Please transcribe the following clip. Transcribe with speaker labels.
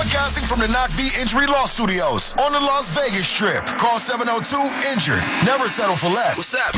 Speaker 1: Broadcasting from the Knock V Injury Law Studios on the Las Vegas Strip. Call 702-INJURED. Never settle for less.
Speaker 2: What's up?